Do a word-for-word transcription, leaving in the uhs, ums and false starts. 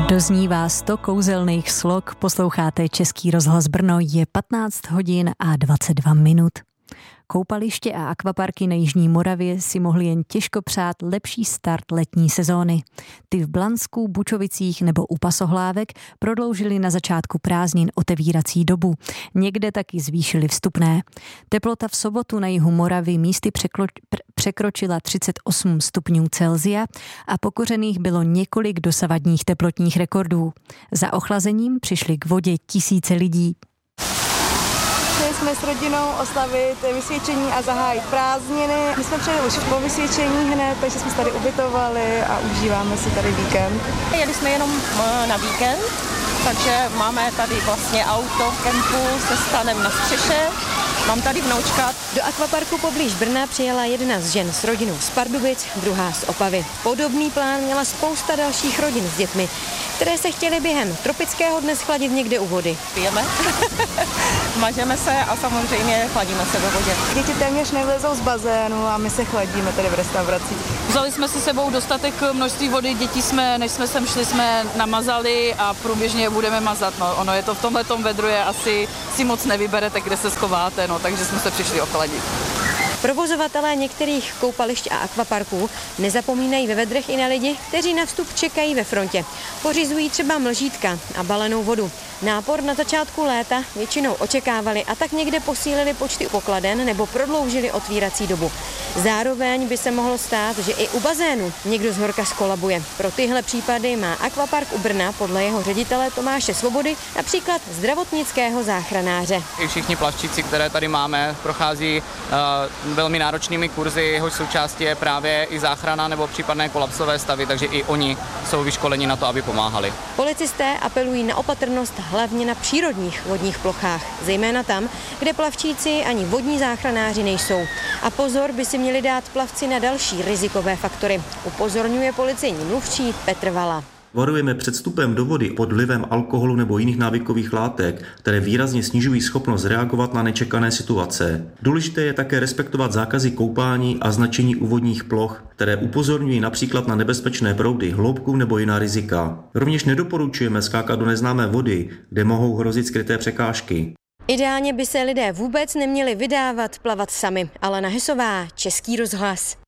Doznívá sto kouzelných slog, posloucháte Český rozhlas Brno, je patnáct hodin a dvacet dva minut. Koupaliště a akvaparky na Jižní Moravě si mohli jen těžko přát lepší start letní sezóny. Ty v Blansku, Bučovicích nebo u Pasohlávek prodloužili na začátku prázdnin otevírací dobu. Někde taky zvýšili vstupné. Teplota v sobotu na jihu Moravy místy překlo, pr- překročila třicet osm stupňů Celsia a pokořených bylo několik dosavadních teplotních rekordů. Za ochlazením přišli k vodě tisíce lidí. Chtěli jsme s rodinou oslavit vysvědčení a zahájit prázdniny. My jsme přijeli už po vysvědčení hned, takže jsme se tady ubytovali a užíváme si tady víkend. Jeli jsme jenom na víkend, takže máme tady vlastně auto v kempu se stanem na střeše. Mám tady vnoučka. Do akvaparku poblíž Brna přijela jedna z žen s rodinou z Pardubic, druhá z Opavy. Podobný plán měla spousta dalších rodin s dětmi, které se chtěly během tropického dne schladit někde u vody. Pijeme, mažeme se a samozřejmě chladíme se do vodě. Děti téměř nevlezou z bazénu a my se chladíme tady v restauraci. Vzali jsme si sebou dostatek množství vody, děti jsme, než jsme sem šli, jsme namazali a průběžně budeme mazat. No, ono je to v tomhletom vedru, je asi si moc nevyberete, kde se schováte, no, takže jsme se přišli ochladit. Provozovatelé některých koupališť a akvaparků nezapomínají ve vedrech i na lidi, kteří na vstup čekají ve frontě. Pořizují třeba mlžítka a balenou vodu. Nápor na začátku léta většinou očekávali a tak někde posílili počty pokladen nebo prodloužili otvírací dobu. Zároveň by se mohlo stát, že i u bazénu někdo z horka skolabuje. Pro tyhle případy má akvapark u Brna podle jeho ředitele Tomáše Svobody například zdravotnického záchranáře. I všichni plavčíci, které tady máme, prochází uh, velmi náročnými kurzy, jehož součástí je právě i záchrana nebo případné kolapsové stavy, takže i oni jsou vyškoleni na to, aby pomáhali. Policisté apelují na opatrnost hlavně na přírodních vodních plochách, zejména tam, kde plavčíci ani vodní záchranáři nejsou. A pozor by si měli dát plavci na další rizikové faktory, upozorňuje policejní mluvčí Petr Vala. Varujeme před vstupem do vody pod vlivem alkoholu nebo jiných návykových látek, které výrazně snižují schopnost reagovat na nečekané situace. Důležité je také respektovat zákazy koupání a značení u vodních ploch, které upozorňují například na nebezpečné proudy, hloubku nebo jiná rizika. Rovněž nedoporučujeme skákat do neznámé vody, kde mohou hrozit skryté překážky. Ideálně by se lidé vůbec neměli vydávat plavat sami. Alena Hesová, Český rozhlas.